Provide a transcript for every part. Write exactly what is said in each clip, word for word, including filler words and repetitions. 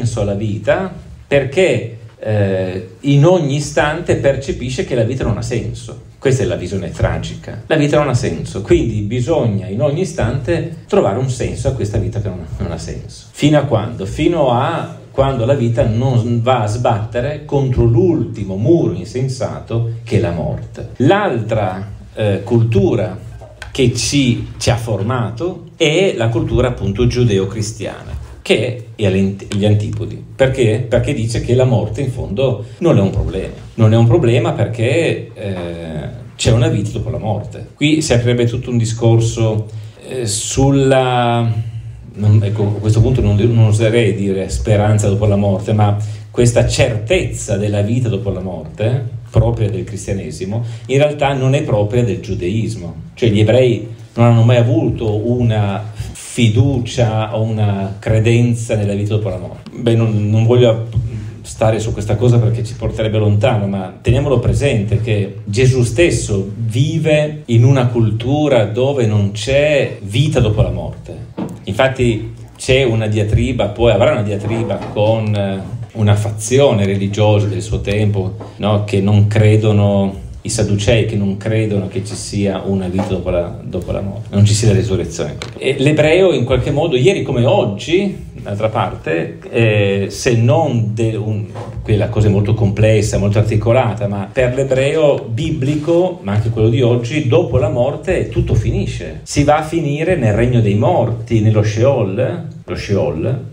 senso alla vita perché eh, in ogni istante percepisce che la vita non ha senso. Questa è la visione tragica. La vita non ha senso, quindi bisogna in ogni istante trovare un senso a questa vita che non, non ha senso. Fino a quando? Fino a quando la vita non va a sbattere contro l'ultimo muro insensato che è la morte. L'altra eh, cultura che ci, ci ha formato è la cultura appunto giudeo-cristiana, che è agli antipodi. Perché? Perché dice che la morte in fondo non è un problema. Non è un problema perché eh, c'è una vita dopo la morte. Qui si aprirebbe tutto un discorso eh, sulla... Non, ecco, a questo punto non, non oserei dire speranza dopo la morte, ma questa certezza della vita dopo la morte, propria del cristianesimo, in realtà non è propria del giudeismo. Cioè gli ebrei non hanno mai avuto una fiducia o una credenza nella vita dopo la morte. Beh, non, non voglio stare su questa cosa perché ci porterebbe lontano, ma teniamolo presente che Gesù stesso vive in una cultura dove non c'è vita dopo la morte. Infatti c'è una diatriba, poi avrà una diatriba con una fazione religiosa del suo tempo, no, che non credono, i Sadducei, che non credono che ci sia una vita dopo la, dopo la morte, non ci sia la risurrezione. E l'ebreo in qualche modo, ieri come oggi, d'altra parte, eh, se non de un, quella cosa è molto complessa, molto articolata, ma per l'ebreo biblico, ma anche quello di oggi, dopo la morte tutto finisce. Si va a finire nel regno dei morti, nello Sheol, lo Sheol,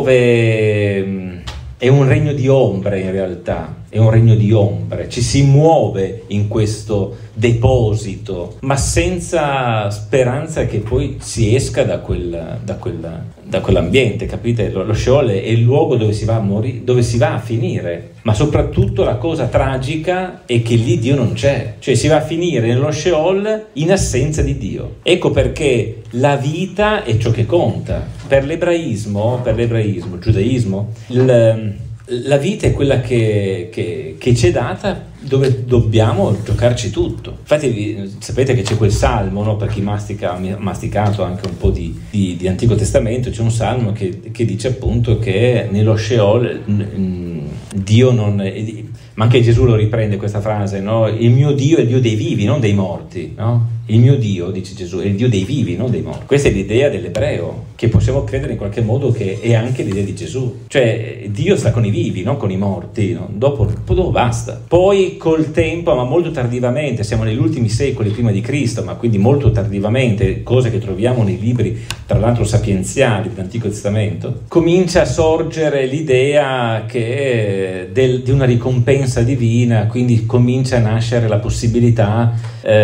dove mh, è un regno di ombre in realtà. È un regno di ombre, ci si muove in questo deposito, ma senza speranza che poi si esca da, quel, da, quel, da quell'ambiente, capite? Lo, lo Sheol è il luogo dove si va a morire, dove si va a finire, ma soprattutto la cosa tragica è che lì Dio non c'è, cioè si va a finire nello Sheol in assenza di Dio. Ecco perché la vita è ciò che conta. Per l'ebraismo, per l'ebraismo, il giudaismo, il... la vita è quella che, che, che ci è data, dove dobbiamo giocarci tutto. Infatti sapete che c'è quel salmo, no? Per chi mastica, ha masticato anche un po' di, di, di Antico Testamento, c'è un salmo che, che dice appunto che nello Sheol mh, Dio non... Ma anche Gesù lo riprende questa frase, no? Il mio Dio è il Dio dei vivi, non dei morti, no? Il mio Dio, dice Gesù, è il Dio dei vivi, non dei morti. Questa è l'idea dell'ebreo, che possiamo credere in qualche modo che è anche l'idea di Gesù. Cioè, Dio sta con i vivi, non con i morti, no? Dopo, dopo basta. Poi col tempo, ma molto tardivamente, siamo negli ultimi secoli prima di Cristo, ma quindi molto tardivamente, cose che troviamo nei libri, tra l'altro sapienziali dell'Antico Testamento, comincia a sorgere l'idea che del, di una ricompensa divina, quindi comincia a nascere la possibilità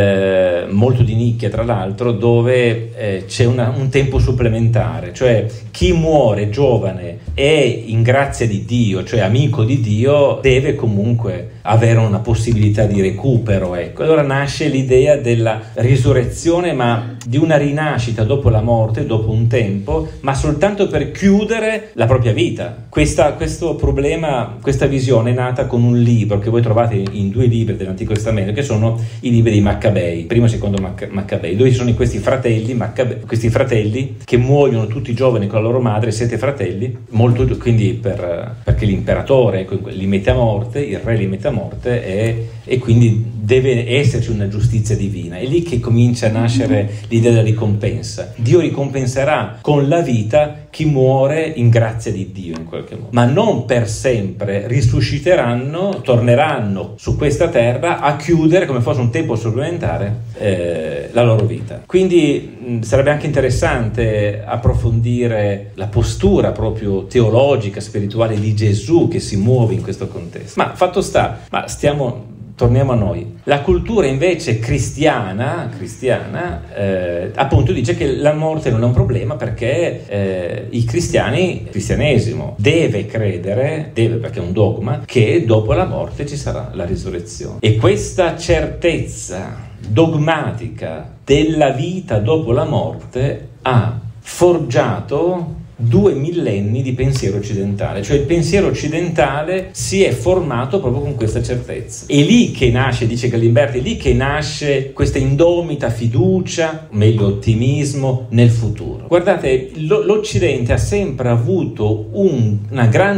eh, molto di nicchia tra l'altro, dove eh, c'è una, un tempo supplementare, cioè chi muore giovane e in grazia di Dio, cioè amico di Dio, deve comunque avere una possibilità di recupero, ecco. Allora nasce l'idea della risurrezione, ma di una rinascita dopo la morte, dopo un tempo, ma soltanto per chiudere la propria vita. Questa, questo problema, questa visione è nata con un libro che voi trovate in due libri dell'Antico Testamento, che sono i libri dei Maccabei, primo e secondo Macca- Maccabei, dove ci sono questi fratelli, Maccabe- questi fratelli che muoiono tutti giovani con la loro madre, sette fratelli, molto, quindi per, perché l'imperatore ecco, li mette a morte, il re li mette a morte e, e quindi deve esserci una giustizia divina. È lì che comincia a nascere l'idea della ricompensa. Dio ricompenserà con la vita chi muore in grazia di Dio in qualche modo, ma non per sempre. Risusciteranno, torneranno su questa terra a chiudere, come fosse un tempo supplementare, eh, la loro vita. Quindi mh, sarebbe anche interessante approfondire la postura proprio teologica, spirituale di Gesù che si muove in questo contesto. Ma fatto sta, ma stiamo... Torniamo a noi. La cultura invece cristiana, cristiana eh, appunto dice che la morte non è un problema perché eh, i cristiani, il cristianesimo deve credere, deve perché è un dogma, che dopo la morte ci sarà la risurrezione. E questa certezza dogmatica della vita dopo la morte ha forgiato due millenni di pensiero occidentale, cioè il pensiero occidentale si è formato proprio con questa certezza. È lì che nasce, dice Galimberti, è lì che nasce questa indomita fiducia, meglio ottimismo, nel futuro. Guardate, lo, l'Occidente ha sempre avuto un, una grande